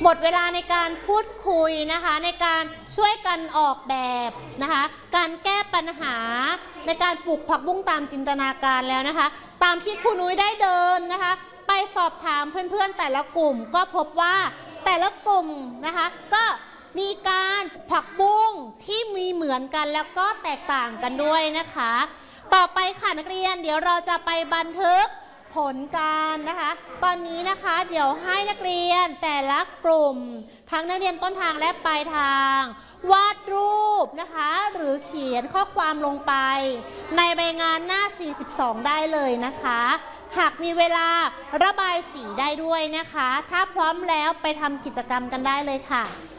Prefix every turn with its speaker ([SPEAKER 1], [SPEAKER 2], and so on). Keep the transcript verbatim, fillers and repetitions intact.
[SPEAKER 1] หมดเวลาในการพูดคุยนะคะในการช่วยกันออกแบบนะคะการแก้ปัญหาในการปลูกผักบุ้งตามจินตนาการแล้วนะคะตามที่ครูนุ้ยได้เดินนะคะไปสอบถามเพื่อนๆแต่ละกลุ่มก็พบว่าแต่ละกลุ่มนะคะก็มีการผักบุ้งที่มีเหมือนกันแล้วก็แตกต่างกันด้วยนะคะต่อไปค่ะนักเรียนเดี๋ยวเราจะไปบันทึกผลการนะคะตอนนี้นะคะเดี๋ยวให้นักเรียนแต่ละกลุ่มทั้งนักเรียนต้นทางและปลายทางวาดรูปนะคะหรือเขียนข้อความลงไปในใบงานหน้าสี่สิบสองได้เลยนะคะหากมีเวลาระบายสีได้ด้วยนะคะถ้าพร้อมแล้วไปทำกิจกรรมกันได้เลยค่ะ